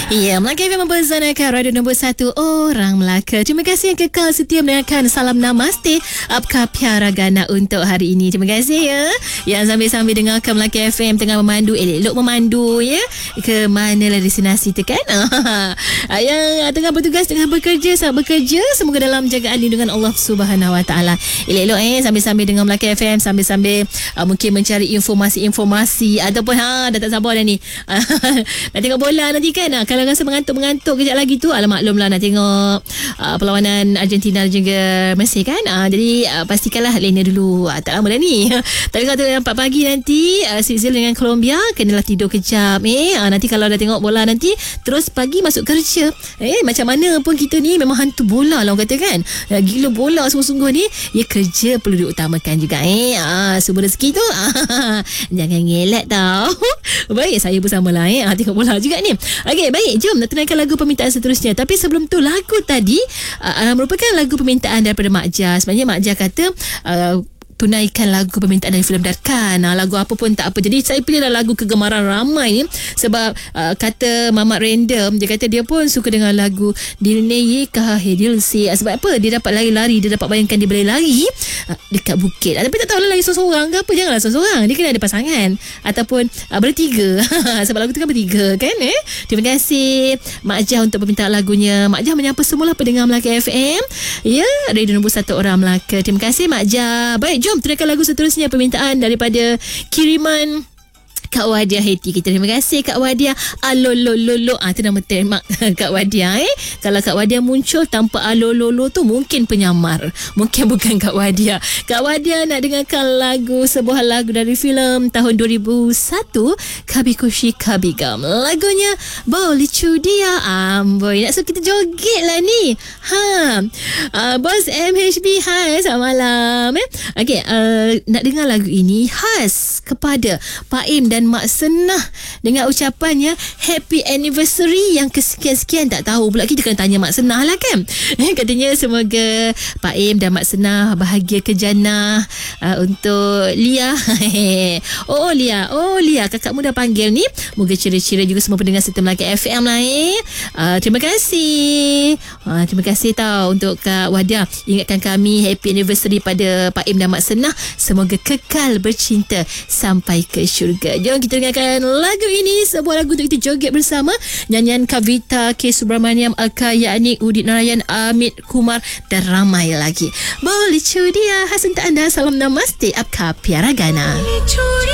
Ya, Melaka FM mempersanakan radio nombor 1 Orang Melaka. Terima kasih yang kekal setia mendengarkan Salam Namaste Apka Piaragana untuk hari ini. Terima kasih ya. Yang sambil-sambil dengarkan Melaka FM tengah memandu, elok memandu ya. Ke manalah destinasi tu kan. Yang tengah bertugas, tengah bekerja, saat bekerja, semoga dalam jagaan lindungan Allah Subhanahu Wa Taala. Elok sambil-sambil dengar Melaka FM, sambil-sambil mungkin mencari informasi ataupun dah tak sabar dah ni. Nak tengok bola nanti kan. Kalau rasa mengantuk kejap lagi tu, maklumlah nak tengok perlawanan Argentina dan juga Mesir kan. Jadi pastikanlah lena dulu. Tak lama dah ni. Tapi kata 4 pagi nanti Switzerland dengan Colombia, kenalah tidur kejap. Nanti kalau dah tengok bola nanti terus pagi masuk kerja. Macam mana pun kita ni memang hantu bola lah orang kata kan. Gila bola sungguh-sungguh ni. Ya, kerja perlu diutamakan juga. Sumber rezeki tu jangan ngelak tau. Baik, saya bersamalah tengok bola juga ni. Okey, baik, jom nak tunaikan lagu permintaan seterusnya. Tapi sebelum tu, lagu tadi merupakan lagu permintaan daripada Mak Jah. Sebenarnya Mak Jah kata tunaikan lagu permintaan dari filem Darkan. Lagu apa pun tak apa. Jadi saya pilihlah lagu kegemaran ramai ni sebab kata Mamat Random, dia kata dia pun suka dengan lagu Dilne Kah Dilsi. Sebab apa? Dia dapat lari-lari, dia dapat bayangkan dia boleh lari dekat bukit. Tapi tak tahu lari seorang-seorang ke apa. Janganlah seorang-seorang. Dia kena ada pasangan ataupun bertiga. Sebab lagu tu kan bertiga kan. Terima kasih Mak Jah untuk permintaan lagunya. Mak Jah menyapa semula pendengar Melaka FM. Ya, radio nombor 1 Orang Melaka. Terima kasih Mak Jah. Baik, jom tunaikan lagu seterusnya, permintaan daripada kiriman Kak Wadia Heti kita. Terima kasih Kak Wadia. Alolololo. Itu nama tema Kak Wadia. Kalau Kak Wadia muncul tanpa alololo tu mungkin penyamar. Mungkin bukan Kak Wadia. Kak Wadia nak dengarkan sebuah lagu dari filem tahun 2001, Kabikushi Kabigam. Lagunya Boleh Cudia. Boy, nak suruh kita joget lah ni. Bos MHB, hai, selamat malam. Okey, nak dengar lagu ini khas kepada Pak Im dan Mak Senah dengan ucapannya happy anniversary yang kesekian-sekian. Tak tahu pula, kita kena tanya Mak Senah lah kan. Katanya semoga Pak Im dan Mak Senah bahagia ke jannah. Untuk Lia. Lia, kakakmu dah panggil ni. Moga ceria-ceria juga semua pendengar serta Melaka FM lah. Terima kasih. Terima kasih tau untuk Kak Wadia ingatkan kami happy anniversary pada Pak Im dan Mak Senah. Semoga kekal bercinta sampai ke syurga. Jom kita dengarkan lagu ini, sebuah lagu untuk kita joget bersama. Nyanyian Kavita, K. Subramaniam, Alka Yanik, Udit Narayan, Amit Kumar dan ramai lagi. Boleh Cudia khas untuk anda. Salam Namaste Apka Piaragana.